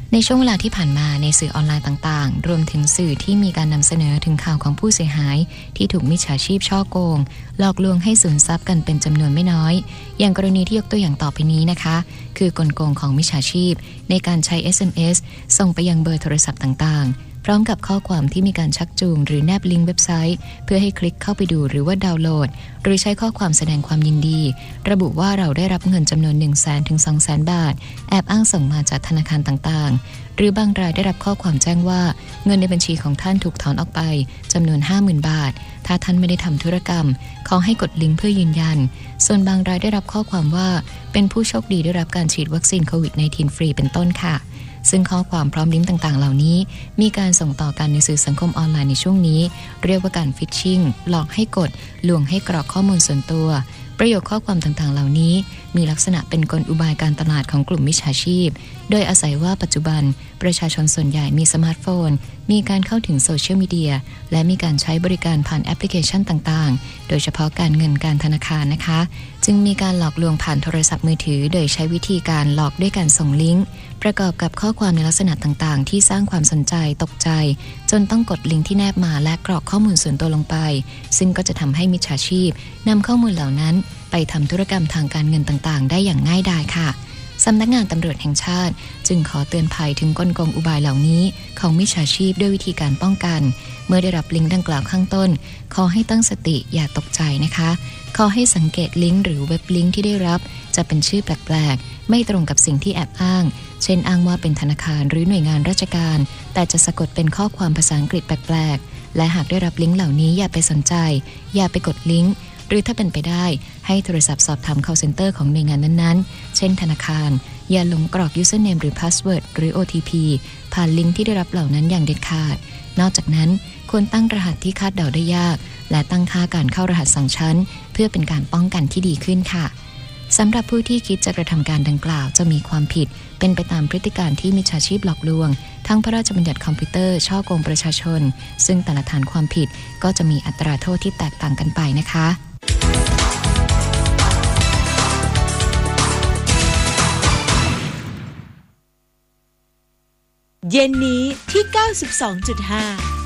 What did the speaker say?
ในช่วงเวลาที่ผ่านมาในสื่อออนไลน์ต่างๆรวมถึงสื่อที่มีการนำเสนอถึงข่าวของผู้เสียหายที่ถูกมิจฉาชีพฉ้อโกงหลอกลวงให้สูญทรัพย์กันเป็นจำนวนไม่น้อยอย่างกรณีที่ยกตัวอย่างต่อไปนี้นะคะคือกลโกงของมิจฉาชีพในการใช้ SMS ส่งไปยังเบอร์โทรศัพท์ต่างๆพร้อมกับข้อความที่มีการชักจูงหรือแนบลิงก์เว็บไซต์เพื่อให้คลิกเข้าไปดูหรือว่าดาวน์โหลดหรือใช้ข้อความแสดงความยินดีระบุว่าเราได้รับเงินจำนวน 100,000 ถึง 200,000 บาทแอบอ้างส่งมาจากธนาคารต่างๆหรือบางรายได้รับข้อความแจ้งว่าเงินในบัญชีของท่านถูกถอนออกไปจำนวน 50,000 บาทถ้าท่านไม่ได้ทำธุรกรรมขอให้กดลิงก์เพื่อยืนยันส่วนบางรายได้รับข้อความว่าเป็นผู้โชคดีได้รับการฉีดวัคซีนโควิด -19 ฟรีเป็นต้นค่ะซึ่งข้อความพร้อมลิงก์ต่างๆเหล่านี้มีการส่งต่อกันในสื่อสังคมออนไลน์ในช่วงนี้เรียกว่าการฟิชชิงหลอกให้กดลวงให้กรอกข้อมูลส่วนตัวประโยคข้อความต่างๆเหล่านี้มีลักษณะเป็นกลอุบายการตลาดของกลุ่มมิจฉาชีพโดยอาศัยว่าปัจจุบันประชาชนส่วนใหญ่มีสมาร์ทโฟนมีการเข้าถึงโซเชียลมีเดียและมีการใช้บริการผ่านแอปพลิเคชันต่างๆโดยเฉพาะการเงินการธนาคารนะคะจึงมีการหลอกลวงผ่านโทรศัพท์มือถือโดยใช้วิธีการหลอกด้วยการส่งลิงก์ประกอบกับข้อความในลักษณะต่างๆที่สร้างความสนใจตกใจจนต้องกดลิงก์ที่แนบมาและกรอกข้อมูลส่วนตัวลงไปซึ่งก็จะทำให้มิจฉาชีพนำข้อมูลเหล่านั้นไปทำธุรกรรมทางการเงินต่างๆได้อย่างง่ายดายค่ะสำนักงานตำรวจแห่งชาติจึงขอเตือนภัยถึงกลโกงอุบายเหล่านี้ของมิจฉาชีพด้วยวิธีการป้องกันเมื่อได้รับลิงก์ดังกล่าวข้างต้นขอให้ตั้งสติอย่าตกใจนะคะขอให้สังเกตลิงก์หรือเว็บลิงก์ที่ได้รับจะเป็นชื่อแปลกๆไม่ตรงกับสิ่งที่แอบอ้างเช่นอ้างว่าเป็นธนาคารหรือหน่วยงานราชการแต่จะสะกดเป็นข้อความภาษาอังกฤษแปลกๆและหากได้รับลิงก์เหล่านี้อย่าไปสนใจอย่าไปกดลิงก์หรือถ้าเป็นไปได้ให้โทรศัพท์สอบถาม call center ของหน่วยงานนั้นๆเช่นธนาคารอย่าหลงกรอก username หรือ password หรือ OTP ผ่านลิงก์ที่ได้รับเหล่านั้นอย่างเด็ดขาดนอกจากนั้นควรตั้งรหัสที่คาดเดาได้ยากและตั้งค่าการเข้ารหัส2ชั้นเพื่อเป็นการป้องกันที่ดีขึ้นค่ะสำหรับผู้ที่คิดจะกระทำการดังกล่าวจะมีความผิดเป็นไปตามพฤติการที่มิจฉาชีพหลอกลวงทั้งพระราชบัญญัติคอมพิวเตอร์ฉ้อโกงประชาชนซึ่งแต่ละฐานความผิดก็จะมีอัตราโทษที่แตกต่างกันไปนะคะเย็นนี้ที่ 92.5